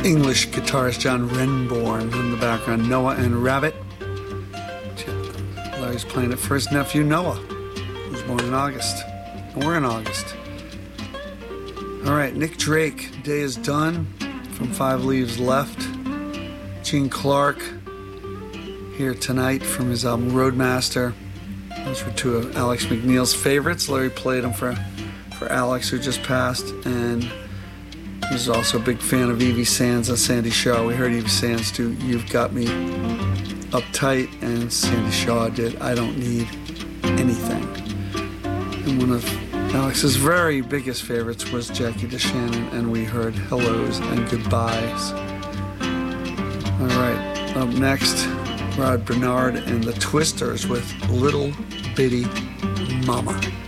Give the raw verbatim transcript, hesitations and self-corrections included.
English guitarist John Renbourn in the background. Noah and Rabbit. Larry's playing it for his nephew Noah, who's born in August. And we're in August. All right, Nick Drake, Day Is Done from Five Leaves Left. Gene Clark here tonight from his album Roadmaster. Those were two of Alex McNeil's favorites. Larry played them for, for Alex, who just passed, and he was also a big fan of Evie Sands and Sandy Shaw. We heard Evie Sands do You've Got Me Uptight, and Sandy Shaw did I Don't Need Anything. And one of Alex's very biggest favorites was Jackie DeShannon, and we heard Hellos and Goodbyes. All right, up next, Rod Bernard and the Twisters with Little Bitty Mama.